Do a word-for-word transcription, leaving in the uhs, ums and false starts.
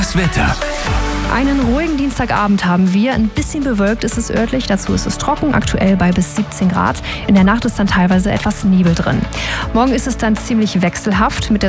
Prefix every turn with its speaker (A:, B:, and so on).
A: Das Wetter.
B: Einen ruhigen Dienstagabend haben wir. Ein bisschen bewölkt ist es örtlich, dazu ist es trocken, aktuell bei bis siebzehn Grad. In der Nacht ist dann teilweise etwas Nebel drin. Morgen ist es dann ziemlich wechselhaft mit der